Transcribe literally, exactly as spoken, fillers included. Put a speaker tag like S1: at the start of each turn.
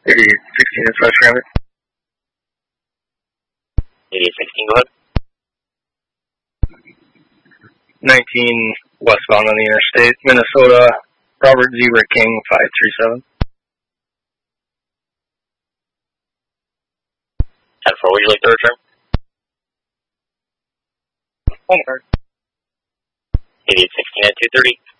S1: eighty-eight sixteen is West Granite.
S2: eighty-eight sixteen, go ahead.
S1: nineteen westbound on the interstate, Minnesota, Robert Zebra King five three seven.
S2: ten four, would you like to return?
S1: Home card.
S2: eighty-eight sixteen at two thirty.